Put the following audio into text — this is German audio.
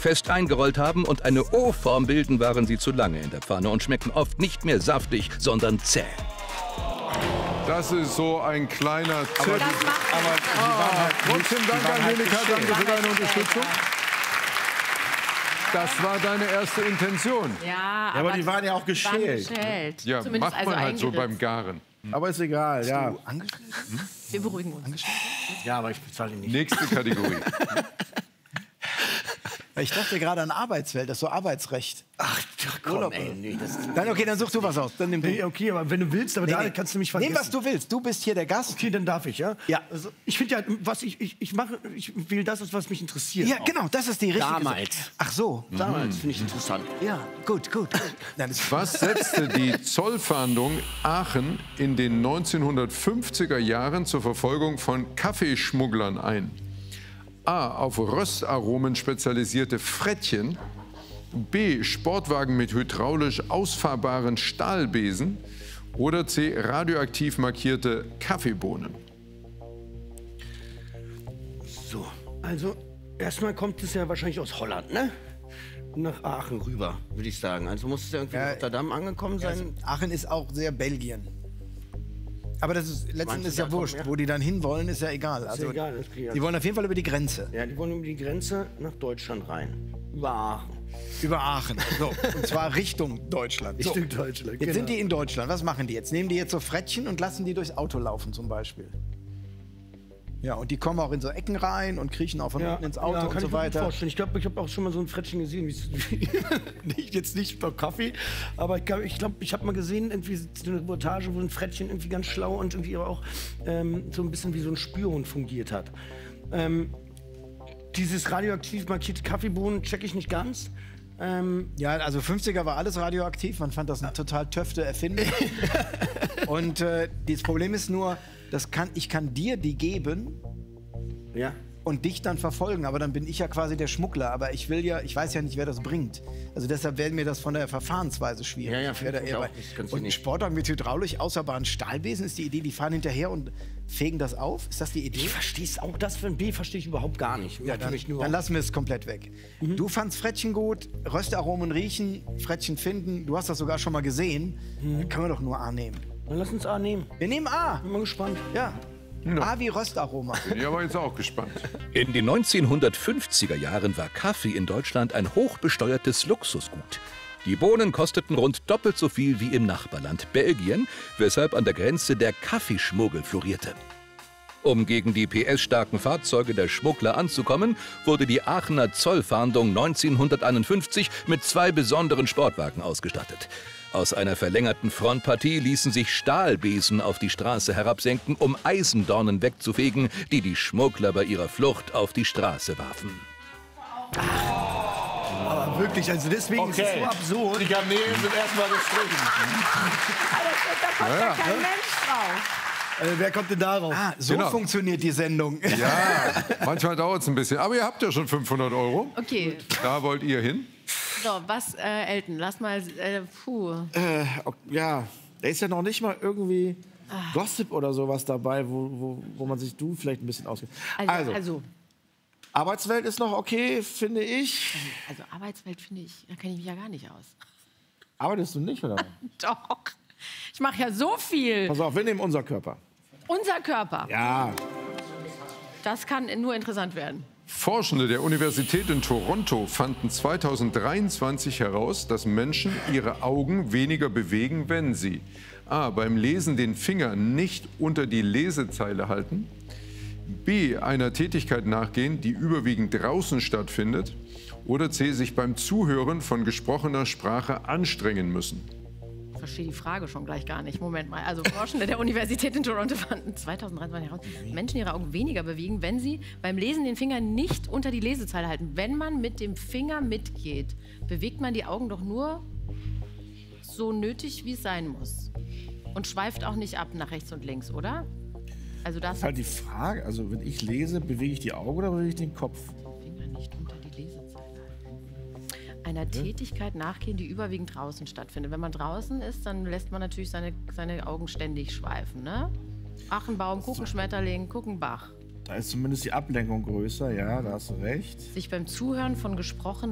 fest eingerollt haben und eine O-Form bilden, waren sie zu lange in der Pfanne und schmecken oft nicht mehr saftig, sondern zäh. Das ist so ein kleiner Tipp. Trotzdem danke, Angelika, danke für deine Unterstützung. Das war deine erste Intention. Ja, aber die waren ja auch geschält. Ja, Zumindest macht man also halt so beim Garen. Aber ist egal, ja. Wir beruhigen uns. Ja, aber ich bezahle ihn nicht. Nächste Kategorie. Ich dachte gerade an Arbeitswelt, das ist so Arbeitsrecht. Ach, komm, ey, nee, das Dann, okay, dann such du was aus. Dann nimm du. Nee, okay, aber wenn du willst, aber da kannst du mich vergessen. Nimm, was du willst. Du bist hier der Gast. Okay, dann darf ich, ja? Ja. Also, ich finde ja, was ich mache, ich wähle das, was mich interessiert. Ja, genau, das ist die richtige Damals. Sache. Ach so. Damals finde ich interessant. Ja, gut. Nein, das Was setzte die Zollfahndung Aachen in den 1950er Jahren zur Verfolgung von Kaffeeschmugglern ein? A. Auf Röstaromen spezialisierte Frettchen. B. Sportwagen mit hydraulisch ausfahrbaren Stahlbesen. Oder C. Radioaktiv markierte Kaffeebohnen. So, also erstmal kommt es ja wahrscheinlich aus Holland, ne? Nach Aachen rüber, würde ich sagen. Also muss es ja irgendwie in Rotterdam angekommen sein. Also, Aachen ist auch sehr Belgien. Aber das ist letztendlich ja wurscht. Wo die dann hinwollen, ist ja egal. Also, egal, das krieg ich die wollen auf jeden Fall über die Grenze. Ja, die wollen über die Grenze nach Deutschland rein. Über Aachen. Über Aachen. So. Und zwar Richtung Deutschland. So. Richtung Deutschland, Jetzt sind die in Deutschland. Was machen die jetzt? Nehmen die jetzt so Frettchen und lassen die durchs Auto laufen zum Beispiel? Ja, und die kommen auch in so Ecken rein und kriechen auch von unten ins Auto und so weiter. Vorstellen. Ich glaube, ich habe auch schon mal so ein Frettchen gesehen. Jetzt nicht beim Kaffee, aber ich glaube, ich habe mal gesehen, irgendwie so eine Reportage, wo ein Frettchen irgendwie ganz schlau und irgendwie aber auch so ein bisschen wie so ein Spürhund fungiert hat. Dieses radioaktiv markierte Kaffeebohnen checke ich nicht ganz. Ja, also 50er war alles radioaktiv. Man fand das eine total töfte Erfindung. Und das Problem ist nur, ich kann dir die geben und dich dann verfolgen. Aber dann bin ich ja quasi der Schmuggler. Aber ich weiß ja nicht, wer das bringt. Also deshalb wäre mir das von der Verfahrensweise schwierig. Und ein Sportwagen mit hydraulisch ausfahrbaren Stahlbesen ist die Idee, die fahren hinterher und fegen das auf? Ist das die Idee? Ich verstehe es auch. Das für ein B verstehe ich überhaupt gar nicht. Ja, dann lassen wir es komplett weg. Du fandst Frettchen gut, Röstaromen riechen, Frettchen finden. Du hast das sogar schon mal gesehen. Dann können wir doch nur A nehmen. Dann lass uns A nehmen. Wir nehmen A. Bin mal gespannt. Ja. A wie Röstaroma. Bin ich aber jetzt auch gespannt. In den 1950er Jahren war Kaffee in Deutschland ein hochbesteuertes Luxusgut. Die Bohnen kosteten rund doppelt so viel wie im Nachbarland Belgien, weshalb an der Grenze der Kaffeeschmuggel florierte. Um gegen die PS-starken Fahrzeuge der Schmuggler anzukommen, wurde die Aachener Zollfahndung 1951 mit 2 besonderen Sportwagen ausgestattet. Aus einer verlängerten Frontpartie ließen sich Stahlbesen auf die Straße herabsenken, um Eisendornen wegzufegen, die die Schmuggler bei ihrer Flucht auf die Straße warfen. Aber wirklich, also deswegen ist es so absurd. Die Garnelen sind erstmal gestrichen. Da kommt ja kein Mensch drauf. Wer kommt denn darauf? So funktioniert die Sendung. Ja, manchmal dauert es ein bisschen. Aber ihr habt ja schon 500 €. Okay. Da wollt ihr hin. So, was, Elton, lass mal, Ja, da ist ja noch nicht mal irgendwie Gossip oder sowas dabei, wo man sich vielleicht ein bisschen auskennt. Also, Arbeitswelt ist noch okay, finde ich. Also Arbeitswelt finde ich, da kenne ich mich ja gar nicht aus. Arbeitest du nicht, oder? Doch. Ich mache ja so viel. Pass auf, wir nehmen unser Körper. Unser Körper. Ja. Das kann nur interessant werden. Forschende der Universität in Toronto fanden 2023 heraus, dass Menschen ihre Augen weniger bewegen, wenn sie A. beim Lesen den Finger nicht unter die Lesezeile halten, B. einer Tätigkeit nachgehen, die überwiegend draußen stattfindet, oder C. sich beim Zuhören von gesprochener Sprache anstrengen müssen. Ich verstehe die Frage schon gleich gar nicht. Moment mal. Also Forschende der Universität in Toronto fanden 2023 heraus, dass Menschen ihre Augen weniger bewegen, wenn sie beim Lesen den Finger nicht unter die Lesezeile halten. Wenn man mit dem Finger mitgeht, bewegt man die Augen doch nur so nötig, wie es sein muss. Und schweift auch nicht ab nach rechts und links, oder? Also das ist halt die Frage, also wenn ich lese, bewege ich die Augen oder bewege ich den Kopf? Finger nicht unter die Lesezeile halten. Einer Tätigkeit nachgehen, die überwiegend draußen stattfindet. Wenn man draußen ist, dann lässt man natürlich seine Augen ständig schweifen, ne? Achenbaum, gucken Schmetterling, gucken Bach. Da ist zumindest die Ablenkung größer, ja, da hast du recht. Sich beim Zuhören von gesprochenen